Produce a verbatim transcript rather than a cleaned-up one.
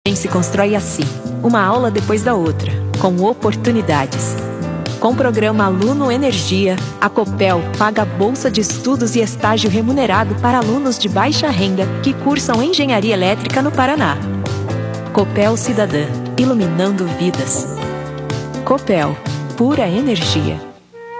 se constrói assim, uma aula depois da outra, com oportunidades. Com o programa Aluno Energia, a Copel paga bolsa de estudos e estágio remunerado para alunos de baixa renda que cursam engenharia elétrica no Paraná. Copel Cidadã, iluminando vidas. Copel, pura energia.